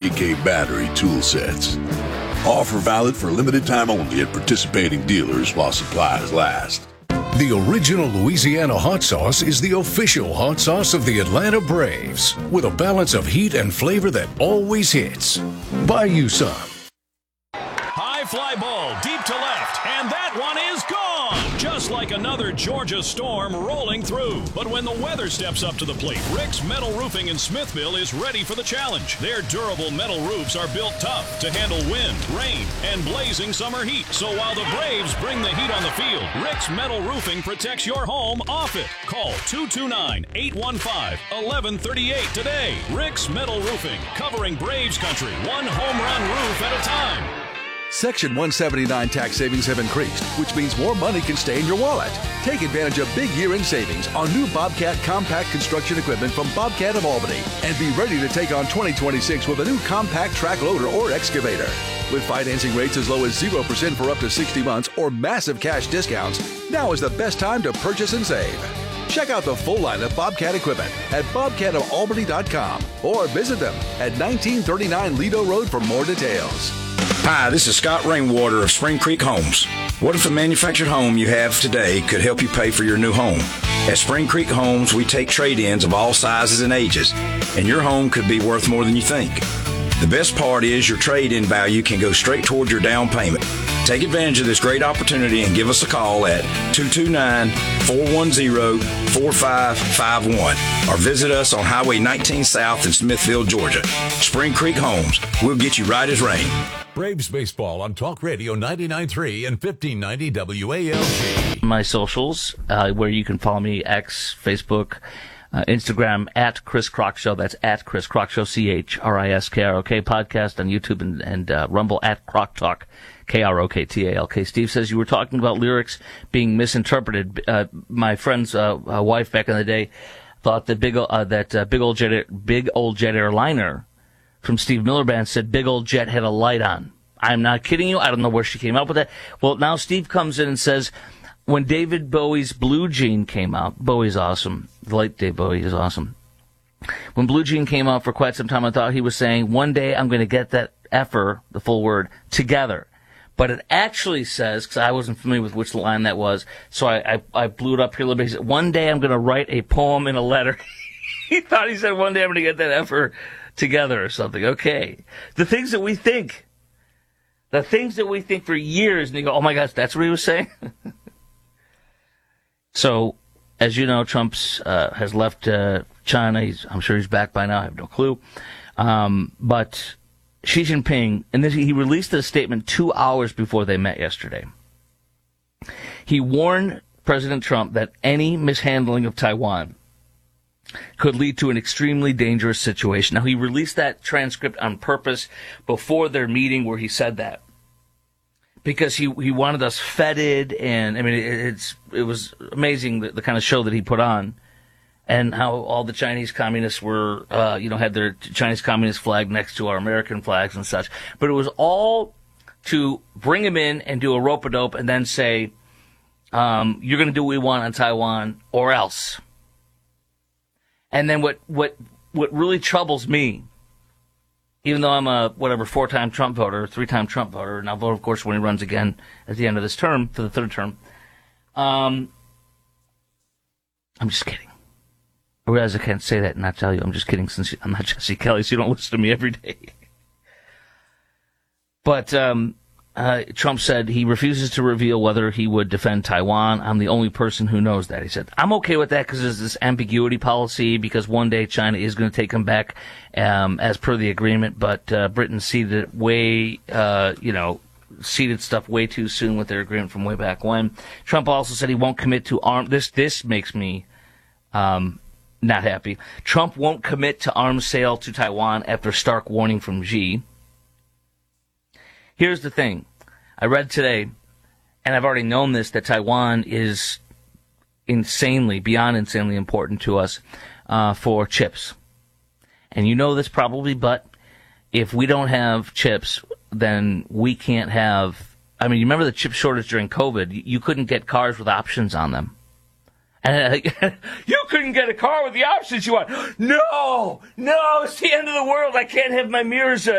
50K battery tool sets. Offer valid for limited time only at participating dealers while supplies last. The original Louisiana hot sauce is the official hot sauce of the Atlanta Braves, with a balance of heat and flavor that always hits. Buy you some. High fly ball deep to left, and that one is gone. Just like another Georgia storm rolling through. But when the weather steps up to the plate, Rick's Metal Roofing in Smithville is ready for the challenge. Their durable metal roofs are built tough to handle wind, rain, and blazing summer heat. So while the Braves bring the heat on the field, Rick's Metal Roofing protects your home off it. Call 229-815-1138 today. Rick's Metal Roofing, covering Braves country, one home run roof at a time. Section 179 tax savings have increased, which means more money can stay in your wallet. Take advantage of big year-end savings on new Bobcat compact construction equipment from Bobcat of Albany and be ready to take on 2026 with a new compact track loader or excavator. With financing rates as low as 0% for up to 60 months or massive cash discounts, now is the best time to purchase and save. Check out the full line of Bobcat equipment at bobcatofalbany.com or visit them at 1939 Lido Road for more details. Hi, this is Scott Rainwater of Spring Creek Homes. What if the manufactured home you have today could help you pay for your new home? At Spring Creek Homes, we take trade-ins of all sizes and ages, and your home could be worth more than you think. The best part is your trade-in value can go straight toward your down payment. Take advantage of this great opportunity and give us a call at 229-410-4551 or visit us on Highway 19 South in Smithville, Georgia. Spring Creek Homes. We'll get you right as rain. Braves baseball on Talk Radio 99.3 and 1590 WALG. My socials, where you can follow me, X, Facebook, Instagram, at Chris Crock Show. That's at Chris Crock Show, CHRISKROK. Podcast on YouTube and Rumble, at Crock Talk, KROKTALK. Steve says you were talking about lyrics being misinterpreted. My friend's wife back in the day thought that big old jet airliner from Steve Miller Band said big old jet had a light on. I'm not kidding you. I don't know where she came up with that. Well, now Steve comes in and says when David Bowie's Blue Jean came out, Bowie's awesome. The late Dave Bowie is awesome. When Blue Jean came out for quite some time, I thought he was saying, one day I'm going to get that effer, the full word, together. But it actually says, because I wasn't familiar with which line that was, so I blew it up here a little bit. One day I'm going to write a poem in a letter. He thought he said one day I'm going to get that effer together or something. Okay. The things that we think for years, and you go, oh my gosh, that's what he was saying? So, as you know, Trump's has left China. I'm sure he's back by now. I have no clue. But Xi Jinping, and he released a statement 2 hours before they met yesterday. He warned President Trump that any mishandling of Taiwan could lead to an extremely dangerous situation. Now, he released that transcript on purpose before their meeting where he said that, because he wanted us feted, and I mean it was amazing the kind of show that he put on, and how all the Chinese communists were had their Chinese communist flag next to our American flags and such. But it was all to bring him in and do a rope-a-dope and then say, you're going to do what we want on Taiwan or else. And then what really troubles me, even though I'm a, 4-time Trump voter, 3-time Trump voter, and I'll vote, of course, when he runs again at the end of this term, for the third term. I'm just kidding. I realize I can't say that and not tell you. I'm just kidding, since I'm not Jesse Kelly, so you don't listen to me every day. But Trump said he refuses to reveal whether he would defend Taiwan. I'm the only person who knows that. He said, I'm okay with that because there's this ambiguity policy, because one day China is going to take him back as per the agreement, but Britain ceded it ceded stuff way too soon with their agreement from way back when. Trump also said he won't commit to this makes me not happy. Trump won't commit to arms sale to Taiwan after stark warning from Xi. Here's the thing. I read today, and I've already known this, that Taiwan is beyond insanely important to us for chips. And you know this probably, but if we don't have chips, then we can't have... I mean, you remember the chip shortage during COVID? You couldn't get cars with options on them. And you couldn't get a car with the options you want. No, it's the end of the world. I can't have my mirrors